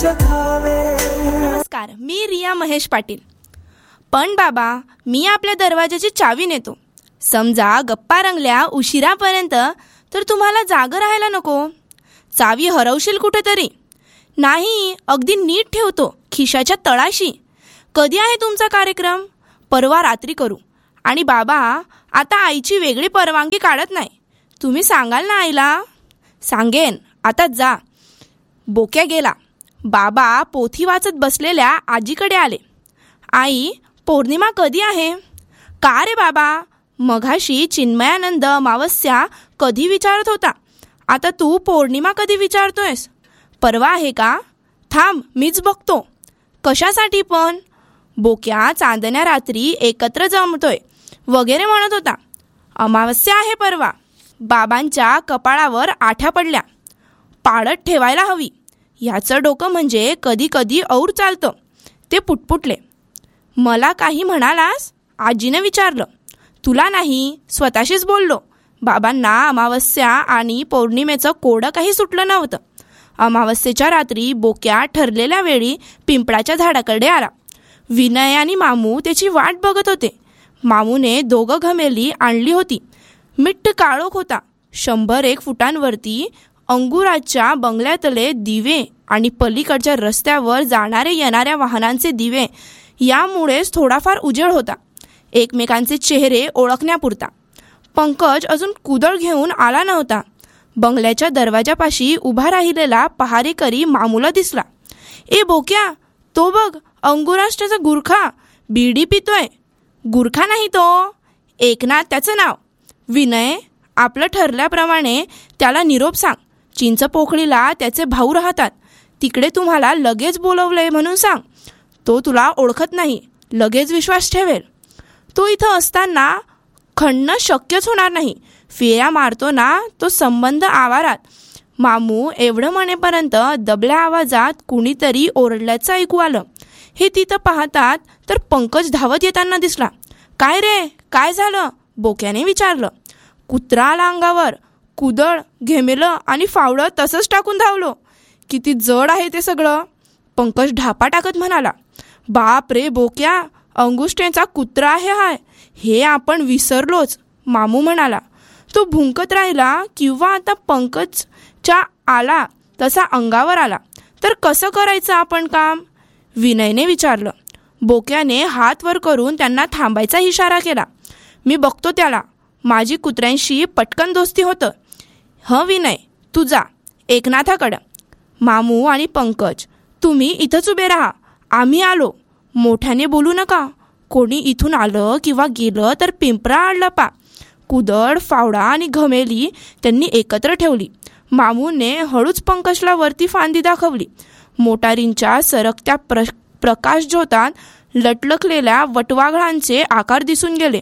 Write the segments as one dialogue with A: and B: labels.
A: नमस्कार, मी रिया महेश पाटील. पण बाबा, मी आपल्या दरवाजाची चावी नेतो. समजा गप्पा रंगल्या उशिरापर्यंत तर तुम्हाला जागं राहायला नको. चावी हरवशील कुठेतरी. नाही, अगदी नीट ठेवतो खिशाच्या तळाशी. कधी आहे तुमचा कार्यक्रम? परवा रात्री करू. आणि बाबा, आता आईची वेगळी परवानगी काढत नाही. तुम्ही सांगाल ना आईला? सांगेन, आता जा. बोक्या गेला. बाबा पोथी वाचत बसलेल्या आजीकडे आले. आई, पौर्णिमा कधी आहे? का रे बाबा, मघाशी चिन्मयानंद अमावस्या कधी विचारत होता, आता तू पौर्णिमा कधी विचारतोयस? परवा आहे का? थांब, मीच बघतो. कशासाठी पण? बोक्या चांदण्या रात्री एकत्र जमतोय वगैरे म्हणत होता. अमावस्या आहे परवा. बाबांच्या कपाळावर आठ्या पडल्या. पाळत ठेवायला हवी. ह्याचं डोकं म्हणजे कधी कधी और चालतं. ते पुटपुटले. मला काही म्हणालास? आजीने विचारलं. तुला नाही, स्वतःशीच बोललो. बाबांना अमावस्या आणि पौर्णिमेचं कोडं काही सुटलं नव्हतं. अमावस्येच्या रात्री बोक्या ठरलेल्या वेळी पिंपळाच्या झाडाकडे आला. विनय आणि मामू त्याची वाट बघत होते. मामूने 2 घमेली आणली होती. मिट्ट काळोख होता. 100-1 फुटांवरती अंगुराच्या बंगल्यातले दिवे आणि पलीकडच्या रस्त्यावर जाणारे येणाऱ्या वाहनांचे दिवे यामुळेच थोडाफार उजेड होता, एकमेकांचे चेहरे ओळखण्यापुरता. पंकज अजून कुदळ घेऊन आला नव्हता. बंगल्याच्या दरवाजापाशी उभा राहिलेला पहारेकरी मामूला दिसला. ए बोक्या, तो बघ, अंगुराष्ट्राचा गुरखा बिडी पितोय. गुरखा नाही तो, एकनाथ त्याचं नाव. विनय, आपलं ठरल्याप्रमाणे त्याला निरोप सांग. चिंचपोकळीला त्याचे भाऊ राहतात. तिकडे तुम्हाला लगेच बोलवलंय म्हणून सांग. तो तुला ओळखत नाही, लगेच विश्वास ठेवेल. तो इथं असताना खणणं शक्यच होणार नाही. फेऱ्या मारतो ना तो संबंध आवारात. मामू एवढं म्हणेपर्यंत दबल्या आवाजात कुणीतरी ओरडल्याचं ऐकू आलं. हे तिथं पाहतात तर पंकज धावत येताना दिसला. काय रे, काय झालं? बोक्याने विचारलं. कुत्रा आला अंगावर. कुदळ, घेमेलं आणि फावडं तसंच टाकून धावलो. किती जड आहे ते सगळं, पंकज ढापा टाकत म्हणाला. बाप रे बोक्या, अंगुष्ठेचा कुत्रा आहे हाय, हे आपण विसरलोच, मामू म्हणाला. तो भुंकत राहिला. किंवा आता पंकजच्या आला तसा अंगावर आला तर कसं करायचं आपण काम? विनयने विचारलं. बोक्याने हात वर करून त्यांना थांबायचा इशारा केला. मी बघतो त्याला. माझी कुत्र्यांशी पटकन दोस्ती होतं. विनय, तू जा एकनाथाकडं. मामू आणि पंकज, तुम्ही इथंच उभे राहा, आम्ही आलो. मोठ्याने बोलू नका. कोणी इथून आलं किंवा गेलं तर पिंपरा आडला पा. कुदळ, फावडा आणि घमेली त्यांनी एकत्र ठेवली. मामूने हळूच पंकजला वरती फांदी दाखवली. मोटारींच्या सरकत्या प्रकाश ज्योतात लटलकलेल्या वटवाघळांचे आकार दिसून गेले.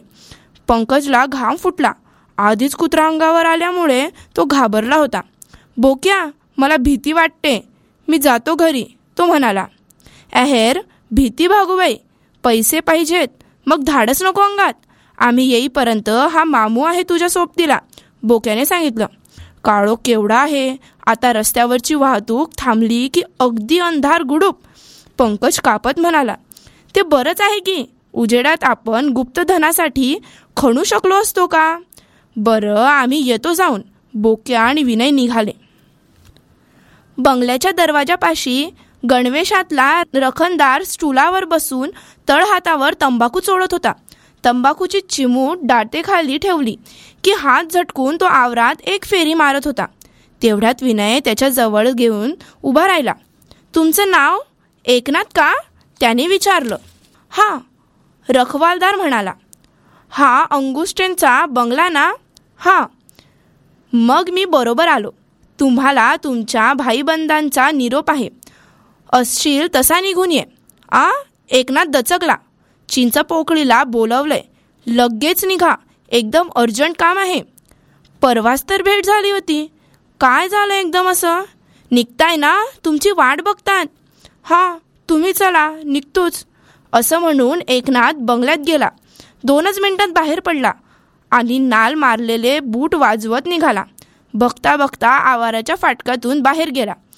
A: पंकजला घाम फुटला. आधीच कुत्रा अंगावर आल्यामुळे तो घाबरला होता. बोक्या, मला भीती वाटते, मी जातो घरी, तो म्हणाला. अहेर, भीती भागूबाई, पैसे पाहिजेत, मग धाडस नको अंगात. आम्ही येईपर्यंत हा मामू आहे तुझ्या सोबतीला, बोक्याने सांगितलं. काळोख केवढा आहे. आता रस्त्यावरची वाहतूक थांबली की अगदी अंधार गुडूप, पंकज कापत म्हणाला. ते बरंच आहे की उजेडात आपण गुप्तधनासाठी खणू शकलो असतो का? बरं, आम्ही येतो जाऊन, बोक्या आणि विनय निघाले. बंगल्याच्या दरवाजापाशी गणवेशातला रखणदार स्टुलावर बसून तळहातावर तंबाखू चोळत होता. तंबाखूची चिमूट दाटेखाली ठेवली की हात झटकून तो आवारात एक फेरी मारत होता. तेवढ्यात विनय त्याच्या जवळ घेऊन उभा राहिला. तुमचं नाव एकनाथ का? त्याने विचारलं. हा, रखवालदार म्हणाला. हा अंगुष्टेंचा बंगला ना? हा. मग मी बरोबर आलो. तुम्हाला तुमच्या भाईबंधांचा निरोप आहे. असशील तसा निघून ये. एकनाथ दचकला. चिंचपोकळीला बोलवलंय, लगेच निघा, एकदम अर्जंट काम आहे. परवाच तर भेट झाली होती, काय झालं एकदम असं? निघताय ना, तुमची वाट बघतात. हा, तुम्ही चला, निघतोच, असं म्हणून एकनाथ बंगल्यात गेला. 2च मिनिटात बाहेर पडला आणि नाल मारलेले बूट वाजवत निघाला. बघता बघता आवाराच्या फाटकातून बाहेर गेला.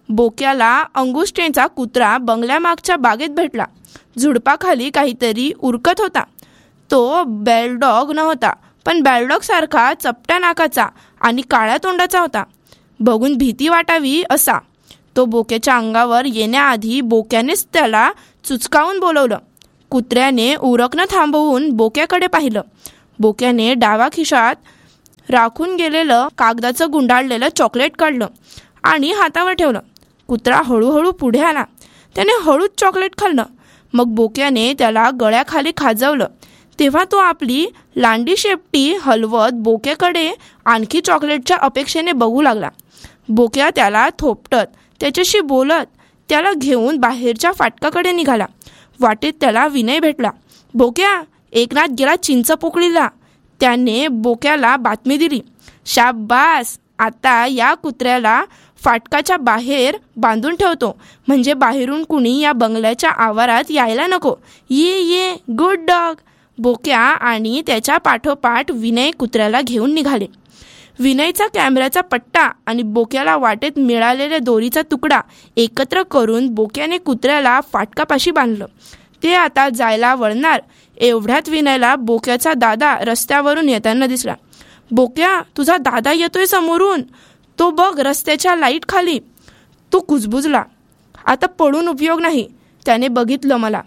A: बोक्याला अंगुष्टेचा कुत्रा बंगल्यामागच्या बागेत भेटला. झुडपाखाली काहीतरी उरकत होता. तो बेलडॉग नव्हता, पण बेलडॉग सारखा चपट्या नाकाचा आणि काळ्या तोंडाचा होता. बघून भीती वाटावी असा. तो बोक्याच्या अंगावर येण्याआधी बोक्यानेच त्याला चुचकावून बोलवलं. कुत्र्याने उरकणं थांबवून बोक्याकडे पाहिलं. बोक्याने डावा खिशात राखून गेलेलं कागदाचं गुंडाळलेलं चॉकलेट काढलं आणि हातावर ठेवलं. कुत्रा हळूहळू पुढे आला. त्याने हळूच चॉकलेट खाल्लं. मग बोक्याने त्याला गळ्याखाली खाजवलं. तेव्हा तो आपली लांडी शेपटी हलवत बोक्याकडे आणखी चॉकलेटच्या अपेक्षेने बघू लागला. बोक्या त्याला थोपटत, त्याच्याशी बोलत त्याला घेऊन बाहेरच्या फाटकाकडे निघाला. वाटेत त्याला विनय भेटला. बोक्या, एकनाथ गेला चिंचपोकळीला. त्याने बोक्याला बातमी दिली. शाबास, आता या कुत्र्याला फाटकाच्या बाहेर बांधून ठेवतो, म्हणजे बाहेरून कुणी या बंगल्याच्या आवारात यायला नको. ये ये, गुड डॉग. बोक्या आणि त्याच्या पाठोपाठ विनय कुत्र्याला घेऊन निघाले. विनयचा कॅमेऱ्याचा पट्टा आणि बोक्याला वाटेत मिळालेल्या दोरीचा तुकडा एकत्र करून बोक्याने कुत्र्याला फाटकापाशी बांधलं. ते आता जायला वळणार एवढ्यात विनयला बोक्याचा दादा रस्त्यावरून येताना दिसला. बोक्या, तुझा दादा येतोय समोरून. तो बघ रस्त्याच्या लाईट खाली. तो कुजबुजला. आता पळून उपयोग नाही. त्याने बघितलं मला.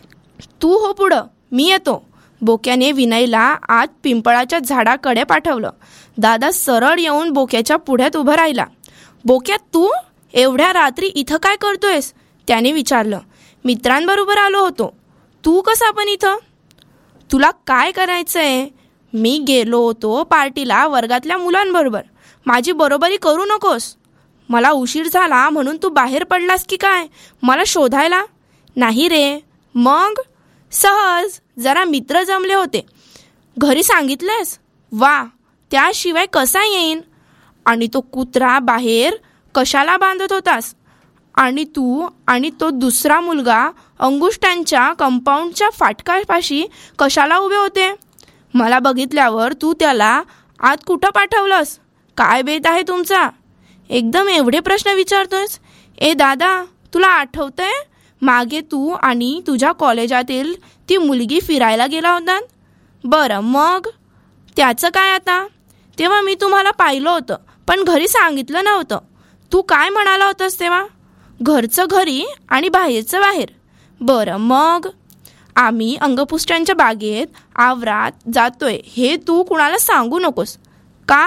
A: तू हो पुढं, मी येतो. बोक्याने विनयला आत पिंपळाच्या झाडाकडे पाठवलं. दादा सरळ येऊन बोक्याच्या पुढ्यात उभं राहिला. बोक्या, तू एवढ्या रात्री इथं काय करतोयस? त्याने विचारलं. मित्रांबरोबर आलो होतो. तू कसा पण इथं? तुला काय करायचंय? मी गेलो होतो पार्टीला वर्गातल्या मुलांबरोबर. माझी बरोबरी करू नकोस. मला उशीर झाला म्हणून तू बाहेर पडलास की काय मला शोधायला? नाही रे. मग? सहज जरा मित्र जमले होते. घरी सांगितलंस? वा, त्याशिवाय कसा येईन? आणि तो कुत्रा बाहेर कशाला बांधत होतास? आणि तू आणि तो दुसरा मुलगा अंगुष्टांच्या कंपाऊंडच्या फाटकापाशी कशाला उभे होते? मला बघितल्यावर तू त्याला आत कुठं पाठवलंस? काय बेत आहे तुमचा? एकदम एवढे प्रश्न विचारतोयस? ए दादा, तुला आठवतंय मागे तू आणि तुझ्या कॉलेजातील ती मुलगी फिरायला गेला होता? बरं, मग त्याचं काय आता? तेव्हा मी तुम्हाला पाहिलं होतं, पण घरी सांगितलं नव्हतं. तू काय म्हणाला होतास तेव्हा? घरचं घरी आणि बाहेरचं बाहेर. बरं, मग? आम्ही अंगपुष्ट्यांच्या बागेत आवरात जातोय हे तू कुणाला सांगू नकोस. का?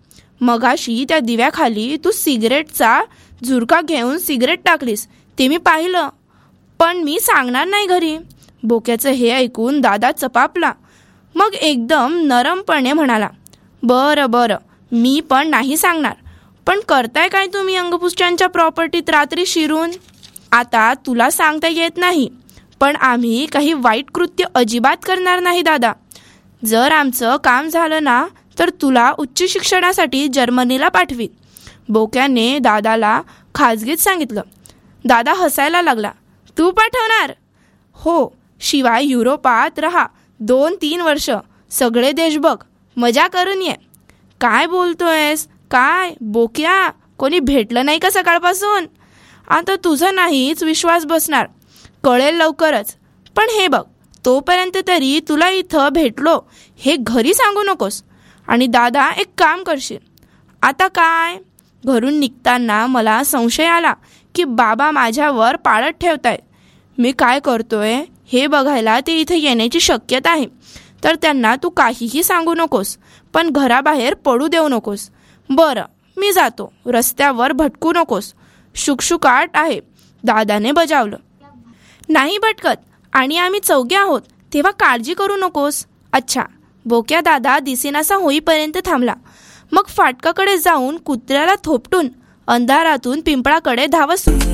A: मगाशी त्या दिव्याखाली तू सिगरेटचा झुरका घेऊन सिगरेट टाकलीस ते मी पाहिलं, पण मी सांगणार नाही घरी. बोक्याचं हे ऐकून दादा चपापला. मग एकदम नरमपणे म्हणाला, बरं बरं, मी पण नाही सांगणार. पण करताय काय तुम्ही अंगपुष्ट्यांच्या प्रॉपर्टीत रात्री शिरून? आता तुला सांगता येत नाही, पण आम्ही काही वाईट कृत्य अजिबात करणार नाही दादा. जर आमचं काम झालं ना तर तुला उच्च शिक्षणासाठी जर्मनीला पाठवीत. बोक्याने दादाला खाजगीत सांगितलं. दादा हसायला लागला. तू पाठवणार? हो, शिवाय युरोपात राहा 2-3 वर्ष, सगळे देश बघ, मजा करून ये. काय बोलतोयस? काय बोक्या, कोणी भेटलं नाही का सकाळपासून? आता तुझं नाहीच विश्वास बसणार, कळेल लवकरच. पण हे बघ, तोपर्यंत तरी तुला इथं भेटलो हे घरी सांगू नकोस. आणि दादा, एक काम करशील? आता काय? घरून निघताना मला संशय आला की बाबा माझ्यावर पाळत ठेवतायत. मी काय करतोय हे बघायला ते इथे येण्याची शक्यता आहे. तर त्यांना तू काहीही सांगू नकोस, पण घराबाहेर पडू देऊ नकोस. बरं, मी जातो. रस्त्यावर भटकू नकोस. शुकशुकाट आहे. दादाने बजावलं. नाही भटकत, आणि आम्ही चौघे आहोत, तेव्हा काळजी करू नकोस. अच्छा. बोक्या दादा दिसेनासा होईपर्यंत थांबला. मग फाटकाकडे जाऊन कुत्र्याला थोपटून अंधारातून पिंपळाकडे धावत